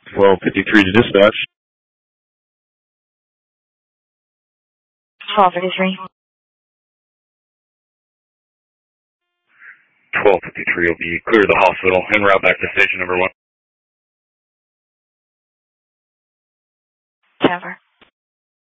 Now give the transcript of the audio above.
1253 to dispatch. 1253. 1253 will be clear of the hospital en route back to station number 1. Tower.